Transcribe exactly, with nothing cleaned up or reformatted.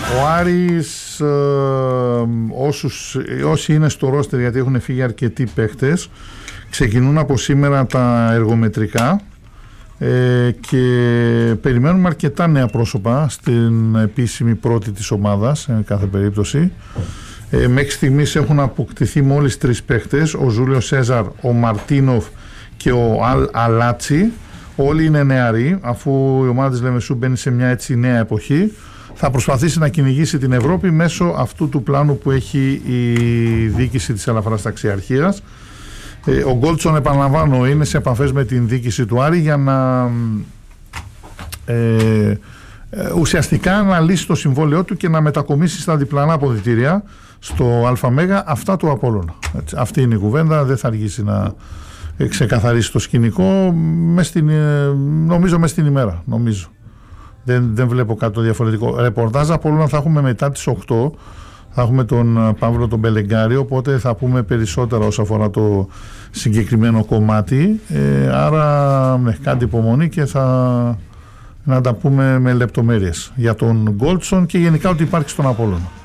Ο Άρης, ε, όσους, όσοι είναι στο ρόστερ, γιατί έχουν φύγει αρκετοί παίχτες, ξεκινούν από σήμερα τα εργομετρικά ε, και περιμένουμε αρκετά νέα πρόσωπα στην επίσημη πρώτη της ομάδας, σε κάθε περίπτωση. Ε, μέχρι στιγμής έχουν αποκτηθεί μόλις τρεις παίχτες, ο Ζούλιο Σέζαρ, ο Μαρτίνοφ και ο Αλ Αλάτσι. Όλοι είναι νεαροί, αφού η ομάδα της Λεμεσού μπαίνει σε μια έτσι νέα εποχή. Θα προσπαθήσει να κυνηγήσει την Ευρώπη μέσω αυτού του πλάνου που έχει η διοίκηση της Ελαφράς Ταξιαρχίας. Ε, ο Γκόλτσον, επαναλαμβάνω, είναι σε επαφές με την διοίκηση του Άρη για να ε, ε, ουσιαστικά να λύσει το συμβόλαιό του και να μετακομίσει στα διπλανά αποδυτήρια στο ΑΜΕΓΑ αυτά του Απόλλωνα. Έτσι, αυτή είναι η κουβέντα, δεν θα αργήσει να ξεκαθαρίσει το σκηνικό μες στην, νομίζω μες στην ημέρα, νομίζω. Δεν, δεν βλέπω κάτι το διαφορετικό. Ρεπορτάζ Απόλλωνα θα έχουμε μετά τις οκτώ. Θα έχουμε τον Παύλο τον Μπελεγκάρη, οπότε θα πούμε περισσότερα όσον αφορά το συγκεκριμένο κομμάτι. Ε, άρα ναι, κάντε υπομονή και θα να τα πούμε με λεπτομέρειες για τον Γκόλτσον και γενικά ό,τι υπάρχει στον Απόλλωνα.